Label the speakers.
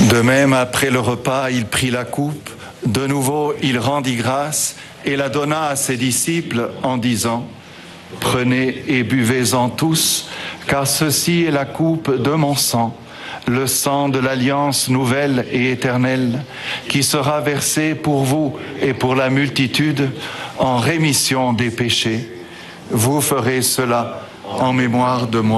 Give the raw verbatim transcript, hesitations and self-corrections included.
Speaker 1: De même, après le repas, il prit la coupe. De nouveau, il rendit grâce et la donna à ses disciples en disant : « Prenez et buvez-en tous, car ceci est la coupe de mon sang, le sang de l'alliance nouvelle et éternelle, qui sera versé pour vous et pour la multitude en rémission des péchés. Vous ferez cela en mémoire de moi. »